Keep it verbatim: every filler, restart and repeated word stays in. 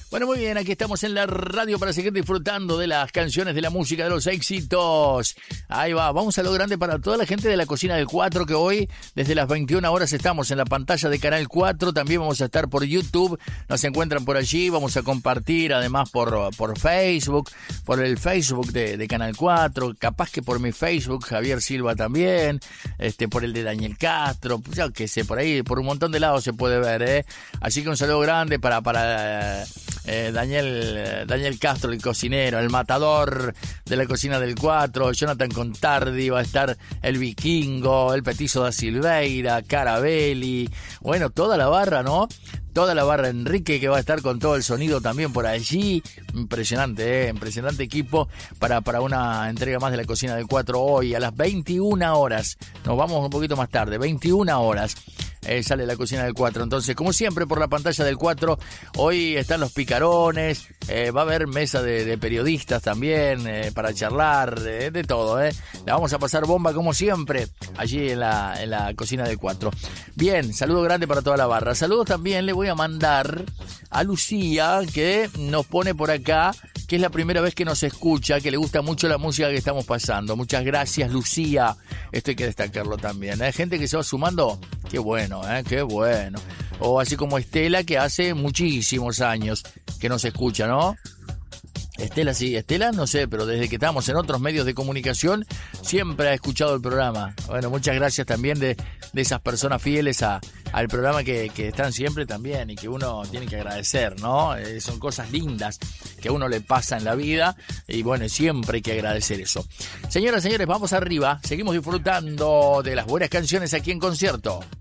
Bueno, muy bien, aquí estamos en la radio para seguir disfrutando de las canciones, de la música, de los éxitos. Ahí va, vamos a lo grande para toda la gente de la Cocina del cuatro, que hoy desde las veintiuna horas estamos en la pantalla de Canal cuatro. También vamos a estar por YouTube, nos encuentran por allí. Vamos a compartir además por, por Facebook, por el Facebook de, de Canal cuatro, capaz que por mi Facebook, Javier Silva también, este por el de Daniel Castro, ya que sé, por ahí, por un montón de lados se puede ver, ¿eh? Así que un saludo grande para... para Eh, Daniel, Daniel Castro, el cocinero, el matador de la Cocina del cuatro, Jonathan Contardi, va a estar el Vikingo, el Petizo da Silveira, Carabelli, bueno, toda la barra, ¿no? Toda la barra, Enrique, que va a estar con todo el sonido también por allí. Impresionante, ¿eh? Impresionante equipo para, para una entrega más de la Cocina del cuatro hoy a las veintiuna horas. Nos vamos un poquito más tarde, veintiuna horas. Eh, sale la Cocina del cuatro. Entonces, como siempre, por la pantalla del cuatro, hoy están los picarones, eh, va a haber mesa de, de periodistas también, eh, para charlar, eh, de todo, eh. La vamos a pasar bomba como siempre, allí en la, en la Cocina del cuatro. Bien, saludo grande para toda la barra. Saludos también le voy a mandar a Lucía, que nos pone por acá, que es la primera vez que nos escucha, que le gusta mucho la música que estamos pasando. Muchas gracias, Lucía. Esto hay que destacarlo también. Hay gente que se va sumando. Qué bueno, ¿eh? Qué bueno. O así como Estela, que hace muchísimos años que nos escucha, ¿no? Estela, sí, Estela, no sé, pero desde que estamos en otros medios de comunicación, siempre ha escuchado el programa. Bueno, muchas gracias también de, de esas personas fieles a, al programa que, que están siempre también y que uno tiene que agradecer, ¿no? Eh, son cosas lindas que a uno le pasa en la vida y bueno, siempre hay que agradecer eso. Señoras y señores, vamos arriba, seguimos disfrutando de las buenas canciones aquí en Concierto.